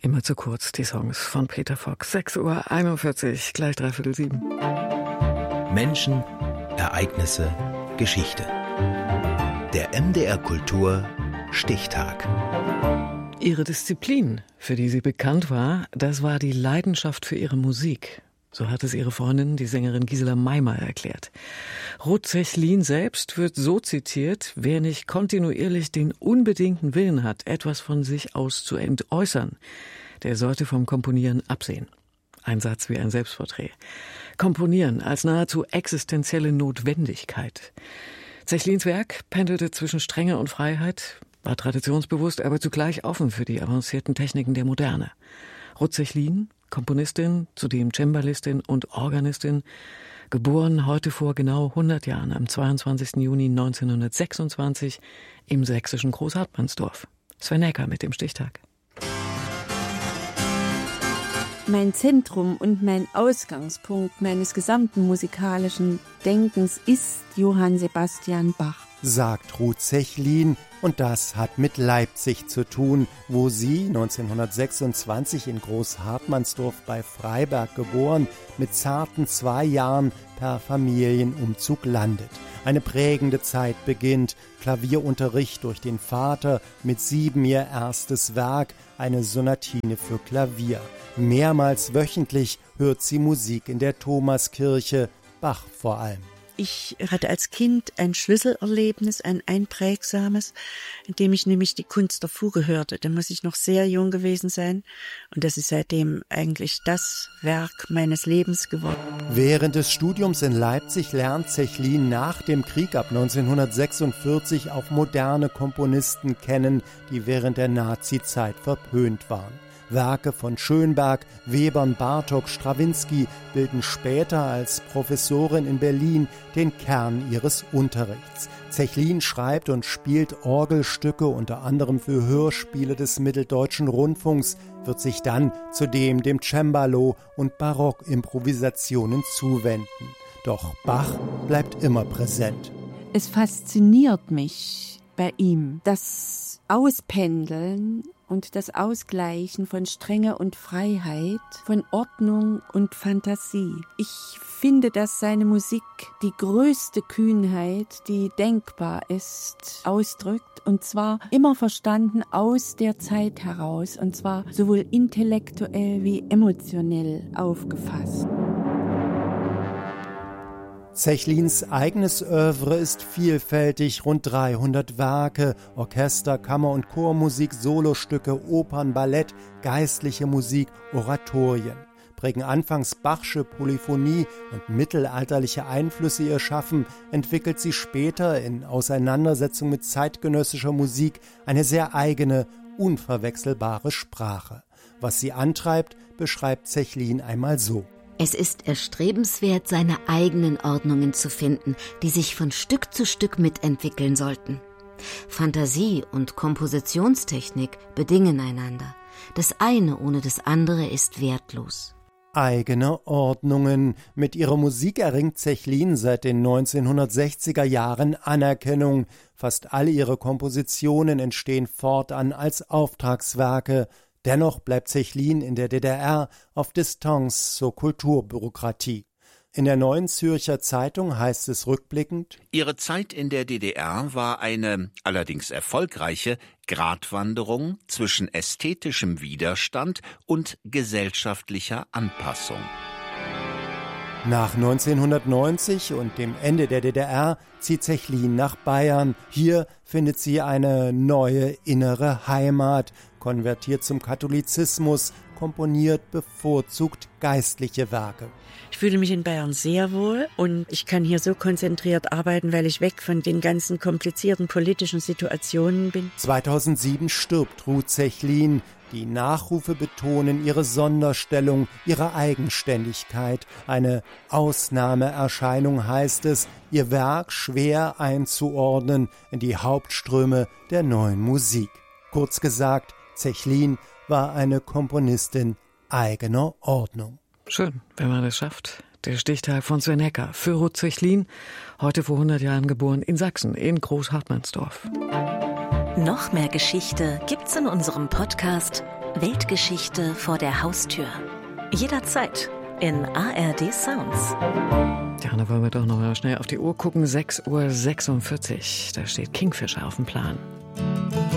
Immer zu kurz, die Songs von Peter Fox. 6:41 Uhr, gleich 6:45. Menschen, Ereignisse, Geschichte. Der MDR Kultur Stichtag. Ihre Disziplin, für die sie bekannt war, das war die Leidenschaft für ihre Musik. So hat es ihre Freundin, die Sängerin Gisela Meimer, erklärt. Ruth Zechlin selbst wird so zitiert: Wer nicht kontinuierlich den unbedingten Willen hat, etwas von sich aus zu entäußern, der sollte vom Komponieren absehen. Ein Satz wie ein Selbstporträt. Komponieren als nahezu existenzielle Notwendigkeit. Zechlins Werk pendelte zwischen Strenge und Freiheit, war traditionsbewusst, aber zugleich offen für die avancierten Techniken der Moderne. Ruth Zechlin, Komponistin, zudem Cembalistin und Organistin, geboren heute vor genau 100 Jahren, am 22. Juni 1926 im sächsischen Großhartmannsdorf. Sven Ecker mit dem Stichtag. Mein Zentrum und mein Ausgangspunkt meines gesamten musikalischen Denkens ist Johann Sebastian Bach, sagt Ruth Zechlin, und das hat mit Leipzig zu tun, wo sie 1926 in Großhartmannsdorf bei Freiberg geboren, mit zarten 2 Jahren per Familienumzug landet. Eine prägende Zeit beginnt, Klavierunterricht durch den Vater, mit 7 ihr erstes Werk, eine Sonatine für Klavier. Mehrmals wöchentlich hört sie Musik in der Thomaskirche, Bach vor allem. Ich hatte als Kind ein Schlüsselerlebnis, ein einprägsames, in dem ich nämlich die Kunst der Fuge hörte. Da muss ich noch sehr jung gewesen sein. Und das ist seitdem eigentlich das Werk meines Lebens geworden. Während des Studiums in Leipzig lernt Zechlin nach dem Krieg ab 1946 auch moderne Komponisten kennen, die während der Nazizeit verpönt waren. Werke von Schönberg, Webern, Bartók, Strawinski bilden später als Professorin in Berlin den Kern ihres Unterrichts. Zechlin schreibt und spielt Orgelstücke unter anderem für Hörspiele des Mitteldeutschen Rundfunks, wird sich dann zudem dem Cembalo und Barockimprovisationen zuwenden. Doch Bach bleibt immer präsent. Es fasziniert mich bei ihm, das Auspendeln und das Ausgleichen von Strenge und Freiheit, von Ordnung und Fantasie. Ich finde, dass seine Musik die größte Kühnheit, die denkbar ist, ausdrückt, und zwar immer verstanden aus der Zeit heraus, und zwar sowohl intellektuell wie emotionell aufgefasst. Zechlins eigenes Œuvre ist vielfältig, rund 300 Werke, Orchester-, Kammer- und Chormusik, Solostücke, Opern, Ballett, geistliche Musik, Oratorien. Prägen anfangs Bachsche Polyphonie und mittelalterliche Einflüsse ihr Schaffen, entwickelt sie später in Auseinandersetzung mit zeitgenössischer Musik eine sehr eigene, unverwechselbare Sprache. Was sie antreibt, beschreibt Zechlin einmal so: Es ist erstrebenswert, seine eigenen Ordnungen zu finden, die sich von Stück zu Stück mitentwickeln sollten. Fantasie und Kompositionstechnik bedingen einander. Das eine ohne das andere ist wertlos. Eigene Ordnungen. Mit ihrer Musik erringt Zechlin seit den 1960er Jahren Anerkennung. Fast alle ihre Kompositionen entstehen fortan als Auftragswerke. Dennoch bleibt Zechlin in der DDR auf Distanz zur Kulturbürokratie. In der Neuen Zürcher Zeitung heißt es rückblickend: Ihre Zeit in der DDR war eine, allerdings erfolgreiche, Gratwanderung zwischen ästhetischem Widerstand und gesellschaftlicher Anpassung. Nach 1990 und dem Ende der DDR zieht Zechlin nach Bayern. Hier findet sie eine neue innere Heimat, konvertiert zum Katholizismus, komponiert bevorzugt geistliche Werke. Ich fühle mich in Bayern sehr wohl und ich kann hier so konzentriert arbeiten, weil ich weg von den ganzen komplizierten politischen Situationen bin. 2007 stirbt Ruth Zechlin. Die Nachrufe betonen ihre Sonderstellung, ihre Eigenständigkeit. Eine Ausnahmeerscheinung heißt es, ihr Werk schwer einzuordnen in die Hauptströme der neuen Musik. Kurz gesagt, Zechlin war eine Komponistin eigener Ordnung. Schön, wenn man das schafft. Der Stichtag von Sven Ecker für Ruth Zechlin, heute vor 100 Jahren geboren in Sachsen, in Großhartmannsdorf. Noch mehr Geschichte gibt's in unserem Podcast Weltgeschichte vor der Haustür. Jederzeit in ARD Sounds. Ja, da wollen wir doch noch mal schnell auf die Uhr gucken. 6:46 Uhr. Da steht Kingfisher auf dem Plan.